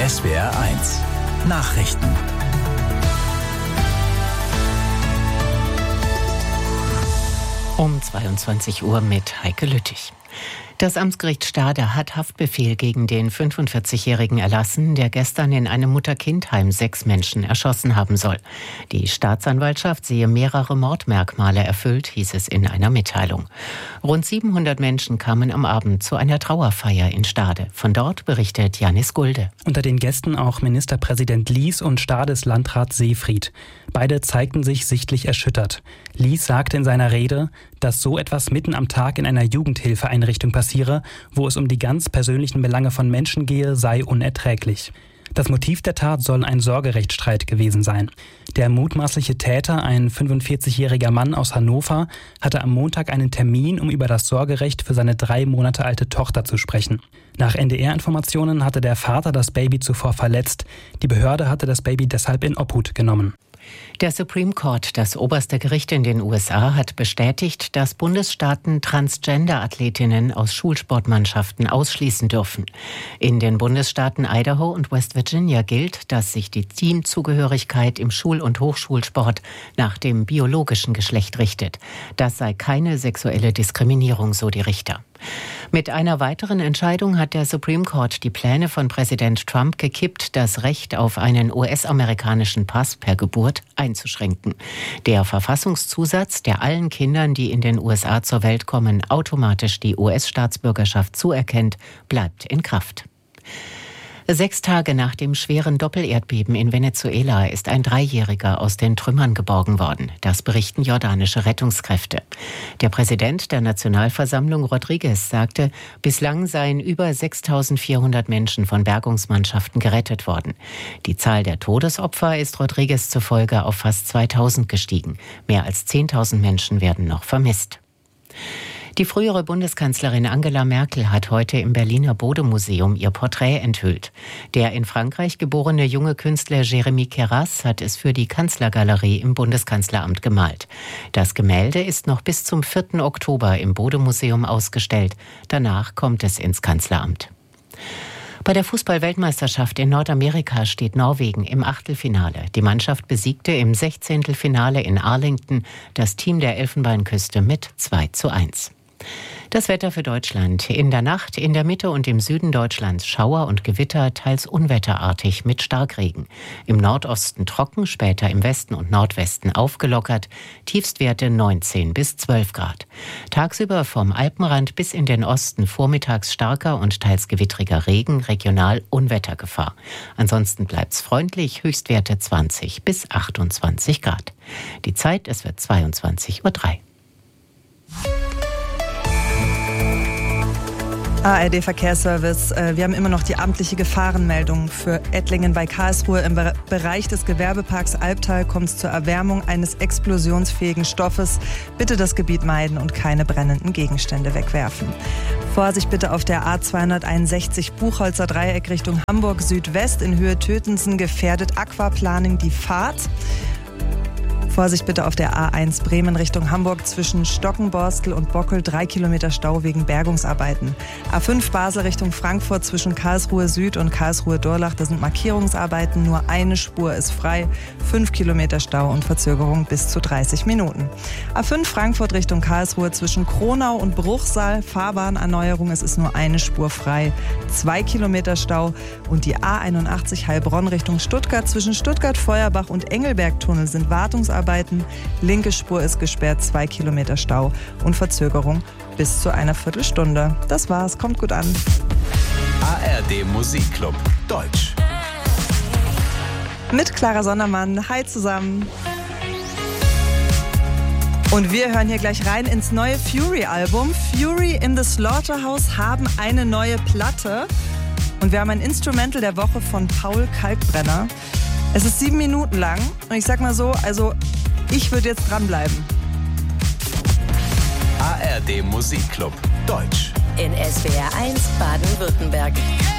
SWR1 Nachrichten. Um 22 Uhr mit Heike Lüttich. Das Amtsgericht Stade hat Haftbefehl gegen den 45-Jährigen erlassen, der gestern in einem Mutter-Kind-Heim 6 Menschen erschossen haben soll. Die Staatsanwaltschaft sehe mehrere Mordmerkmale erfüllt, hieß es in einer Mitteilung. Rund 700 Menschen kamen am Abend zu einer Trauerfeier in Stade. Von dort berichtet Janis Gulde. Unter den Gästen auch Ministerpräsident Lies und Stades Landrat Seefried. Beide zeigten sich sichtlich erschüttert. Lies sagte in seiner Rede, dass so etwas mitten am Tag in einer Jugendhilfeeinrichtung passiere, wo es um die ganz persönlichen Belange von Menschen gehe, sei unerträglich. Das Motiv der Tat soll ein Sorgerechtsstreit gewesen sein. Der mutmaßliche Täter, ein 45-jähriger Mann aus Hannover, hatte am Montag einen Termin, um über das Sorgerecht für seine 3 Monate alte Tochter zu sprechen. Nach NDR-Informationen hatte der Vater das Baby zuvor verletzt. Die Behörde hatte das Baby deshalb in Obhut genommen. Der Supreme Court, das oberste Gericht in den USA, hat bestätigt, dass Bundesstaaten Transgender-Athletinnen aus Schulsportmannschaften ausschließen dürfen. In den Bundesstaaten Idaho und West Virginia gilt, dass sich die Teamzugehörigkeit im Schul- und Hochschulsport nach dem biologischen Geschlecht richtet. Das sei keine sexuelle Diskriminierung, so die Richter. Mit einer weiteren Entscheidung hat der Supreme Court die Pläne von Präsident Trump gekippt, das Recht auf einen US-amerikanischen Pass per Geburt einzuschränken. Der Verfassungszusatz, der allen Kindern, die in den USA zur Welt kommen, automatisch die US-Staatsbürgerschaft zuerkennt, bleibt in Kraft. 6 Tage nach dem schweren Doppelerdbeben in Venezuela ist ein 3-Jähriger aus den Trümmern geborgen worden. Das berichten jordanische Rettungskräfte. Der Präsident der Nationalversammlung, Rodriguez, sagte, bislang seien über 6.400 Menschen von Bergungsmannschaften gerettet worden. Die Zahl der Todesopfer ist Rodriguez zufolge auf fast 2.000 gestiegen. Mehr als 10.000 Menschen werden noch vermisst. Die frühere Bundeskanzlerin Angela Merkel hat heute im Berliner Bode-Museum ihr Porträt enthüllt. Der in Frankreich geborene junge Künstler Jérémy Keras hat es für die Kanzlergalerie im Bundeskanzleramt gemalt. Das Gemälde ist noch bis zum 4. Oktober im Bode-Museum ausgestellt. Danach kommt es ins Kanzleramt. Bei der Fußball-Weltmeisterschaft in Nordamerika steht Norwegen im Achtelfinale. Die Mannschaft besiegte im 16. Finale in Arlington das Team der Elfenbeinküste mit 2:1. Das Wetter für Deutschland. In der Nacht in der Mitte und im Süden Deutschlands Schauer und Gewitter, teils unwetterartig mit Starkregen. Im Nordosten trocken, später im Westen und Nordwesten aufgelockert. Tiefstwerte 19 bis 12 Grad. Tagsüber vom Alpenrand bis in den Osten vormittags starker und teils gewittriger Regen, regional Unwettergefahr. Ansonsten bleibt's freundlich, Höchstwerte 20 bis 28 Grad. Die Zeit, es wird 22:03 Uhr. ARD Verkehrsservice. Wir haben immer noch die amtliche Gefahrenmeldung für Ettlingen bei Karlsruhe. Im Bereich des Gewerbeparks Albtal kommt es zur Erwärmung eines explosionsfähigen Stoffes. Bitte das Gebiet meiden und keine brennenden Gegenstände wegwerfen. Vorsicht bitte auf der A261 Buchholzer Dreieck Richtung Hamburg Südwest in Höhe Tötensen gefährdet Aquaplaning die Fahrt. Vorsicht bitte auf der A1 Bremen Richtung Hamburg zwischen Stockenborstel und Bockel 3 Kilometer Stau wegen Bergungsarbeiten. A5 Basel Richtung Frankfurt zwischen Karlsruhe Süd und Karlsruhe Dorlach, da sind Markierungsarbeiten, nur eine Spur ist frei, 5 Kilometer Stau und Verzögerung bis zu 30 Minuten. A5 Frankfurt Richtung Karlsruhe zwischen Kronau und Bruchsal, Fahrbahnerneuerung, es ist nur eine Spur frei, 2 Kilometer Stau und die A81 Heilbronn Richtung Stuttgart zwischen Stuttgart-Feuerbach und Engelberg-Tunnel sind Wartungsarbeiten. Linke Spur ist gesperrt, 2 Kilometer Stau und Verzögerung bis zu einer Viertelstunde. Das war's, kommt gut an. ARD Musikclub Deutsch. Mit Clara Sondermann. Hi zusammen. Und wir hören hier gleich rein ins neue Fury-Album. Fury in the Slaughterhouse haben eine neue Platte. Und wir haben ein Instrumental der Woche von Paul Kalkbrenner. Es ist 7 Minuten lang und ich sag mal so, also ich würde jetzt dranbleiben. ARD Musikclub Deutsch. In SWR1 Baden-Württemberg.